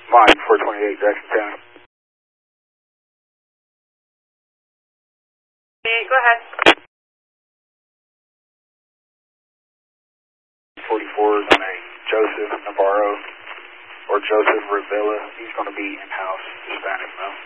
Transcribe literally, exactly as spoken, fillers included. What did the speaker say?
Mike, four twenty-eight, Jackson County. Go ahead. forty-four is on a Joseph Navarro or Joseph Rivilla. He's going to be in-house Hispanic, though.